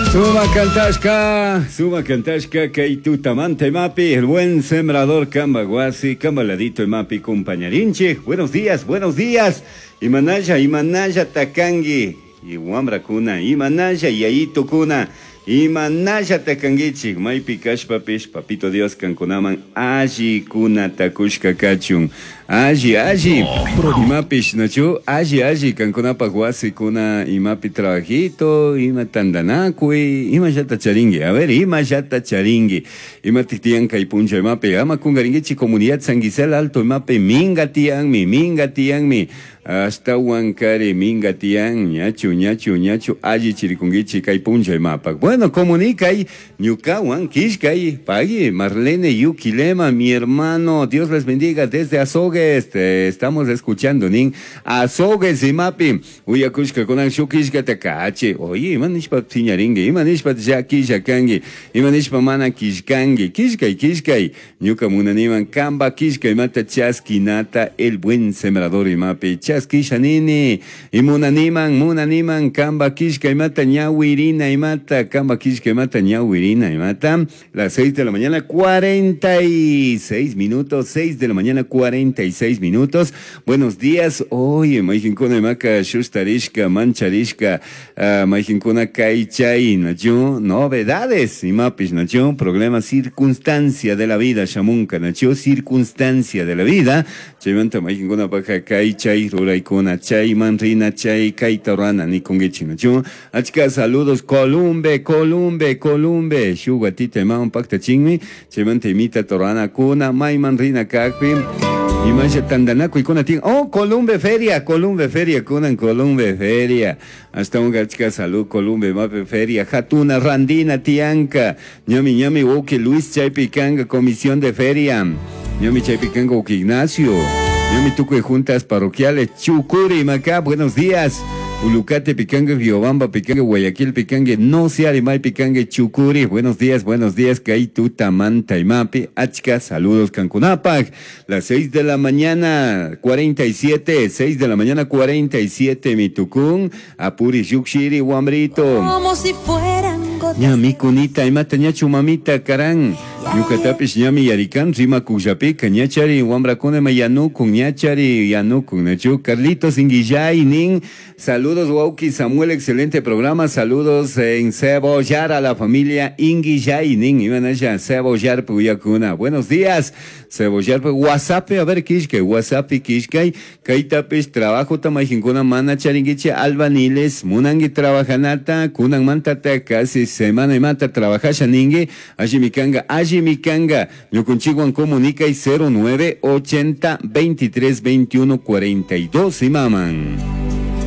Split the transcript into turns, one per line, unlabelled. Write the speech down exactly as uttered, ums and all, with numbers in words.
Suma Cantashka, Suma Cantashka, Kaitutamante Mapi, el buen sembrador Cambaguasi, Cambaladito Mapi, compañerinche. Buenos días, buenos días. Imanaya, Imanaya Takangi, Iwambra Kuna, Imanaya, Yaito Kuna, Imanaya Takangichi, Maipi Kashpapish, Papito Dios Cancunaman, Aji Kuna Takushka Kachun. Aji, aji, imapish, nacho, aji, aji, canconapa guasi, kuna, imapi trabajito, ima tandanacui, ima yata charingue, a ver, ima yata charingue, ima titian caipuncha, imapi, ama kungaringichi, comunidad San Gisela Alto, imapi, minga tian mi, minga tian mi, hasta huancare, minga tian, ñachu, ñachu, ñachu, aji chirikungichi, caipuncha, imapa. Bueno, comunica ahí, ñucahuan, kishkai, pagui, Marlene Yukilema, mi hermano, Dios les bendiga desde Azogue. Este, estamos escuchando nin Azogues y mapi uyakushka konan shukishka takache oye imanishpa tiñaringue imanishpa jaki jakangi imanishpa mana kishkangi kishkai kishkai ñuka munaniman kamba kishkai mata chaskinata el buen sembrador y mapi chaskishanini y munaniman munaniman kamba kishkai mata ñawirina y mata kamba kishkai mata ñawirina y mata las seis de la mañana cuarenta y seis minutos seis de la mañana cuarenta y seis minutos. Buenos días. Oye, Maijincona Maca Shustarishka, Mancharishka, uh, Maijincona Kaichay, Nacho, novedades, y mapis, Nacho, problema, circunstancia de la vida, Shamunka, Nacho, circunstancia de la vida. Chaymanta Maijincona Paca Kaichay, Ruraikona, Chay, Manrina, Chay, Kaitarana, Nikongechi, Nacho. Achka, saludos, Columbe, Columbe, Columbe, Shugatita, Maun Pacta Chingmi, Chaymanta imita Torana Kuna, Mai Manrina Kakpi. Y más tandanaco y con ti. Oh, Columbe Feria, Columbe Feria, Kunan Columbe Feria. Hasta un gachka salud, Columbe Mape Feria. Hatuna Randina Tianca. Ñami ñami Woke Luis Chaipicanga, Comisión de Feria. Ñami Chaipicanga Woke Ignacio. Ñami Tuque Juntas Parroquiales. Chucuri Macá, buenos días. Ulucate Picangue, Riobamba Picangue, Guayaquil Picangue, no se Arimay Picangue, Chucuri, buenos días, buenos días, Caitu, Tamanta y Mapi, Achka, saludos Cancunapac, las seis de la mañana, cuarenta y siete, seis de la mañana, cuarenta y siete, Mitucún, Apuri, Yuxiri, Guambrito. Como si fueran Ñami Cunita, y Mata Ñachu Mamita, Carán, Yucatapish, Ñami Yaricán, Rima Cujapica, Ñachari, Guambracone, Mayanukun, Ñachari, Yanukun, Nachu, Carlitos, Inguillay, Nin, saludos, Wauki Samuel, excelente programa. Saludos en Cebollar a la familia Inguillay, Nin, iban allá, Cebollar, Puyacuna. Buenos días, Cebollar, WhatsApp, a ver, Kishke, WhatsApp, Kishkay, Kaitapes, trabajo, Tamajincuna, Mana, Charinguiche, Albaniles, Munangi, Trabajanata, Kunan Mantata, casi semana y mata, Trabajacha, Ningue, Ajimikanga, Ajimikanga, Yoconchiguan comunica y cero nueve ochenta veintitrés veintiuno cuarenta y dos, y maman.